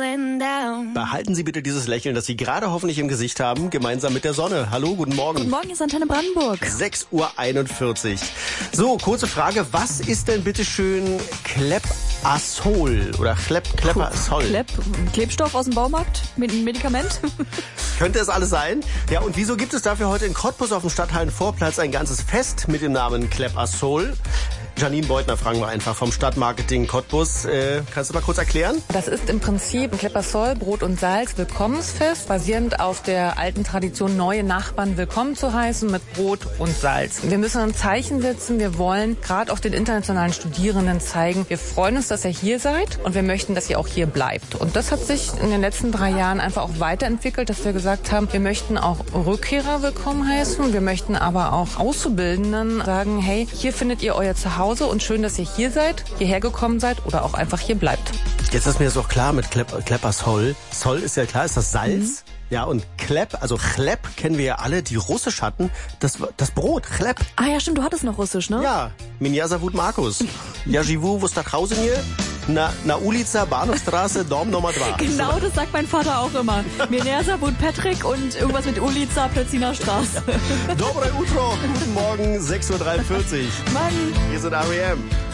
going down. Behalten Sie bitte dieses Lächeln, das Sie gerade hoffentlich im Gesicht haben, gemeinsam mit der Sonne. Hallo, guten Morgen. Guten Morgen, hier ist Antenne Brandenburg. 6:41 Uhr. So, kurze Frage. Was ist denn bitte schön Klebazol oder Klebazol? Klebstoff aus dem Baumarkt mit einem Medikament? Könnte es alles sein? Ja, und wieso gibt es dafür heute in Cottbus auf dem Stadthallenvorplatz ein ganzes Fest mit dem Namen Klebazol? Janine Beutner fragen wir einfach vom Stadtmarketing Cottbus. Kannst du mal kurz erklären? Das ist im Prinzip ein Klebazol, Brot und Salz Willkommensfest, basierend auf der alten Tradition, neue Nachbarn willkommen zu heißen mit Brot und Salz. Wir müssen ein Zeichen setzen. Wir wollen gerade auch den internationalen Studierenden zeigen, wir freuen uns, dass ihr hier seid und wir möchten, dass ihr auch hier bleibt. Und das hat sich in den letzten 3 Jahren einfach auch weiterentwickelt, dass wir gesagt haben, wir möchten auch Rückkehrer willkommen heißen. Wir möchten aber auch Auszubildenden sagen, hey, hier findet ihr euer Zuhause und schön, dass ihr hier seid, hierher gekommen seid oder auch einfach hier bleibt. Jetzt ist mir das auch klar mit Klebazol. Sol ist ja klar, ist das Salz. Ja, und Kleb, also Chleb kennen wir ja alle, die Russisch hatten. Das Brot, Chleb. Ah ja, stimmt, du hattest noch Russisch, ne? Ja, Minja Savut Markus. Ja, живу в Osterhausen na Ulica, Bahnhofstraße, Dom Nummer 2. Genau, das sagt mein Vater auch immer. Mirnersa, Bud Patrick und irgendwas mit Ulica, Plötziner Straße. Dobre Utro, guten Morgen, 6:43 Uhr. Mann. Wir sind R.E.M.